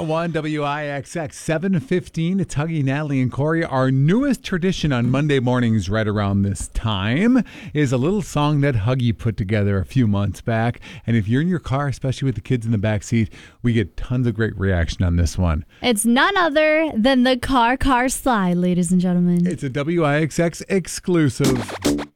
101 WIXX 7:15. It's Huggy, Natalie, and Corey. Our newest tradition on Monday mornings right around this time is a little song that Huggy put together a few months back. And if you're in your car, especially with the kids in the back seat, we get tons of great reaction on this one. It's none other than the Car Slide, ladies and gentlemen. It's a WIXX exclusive.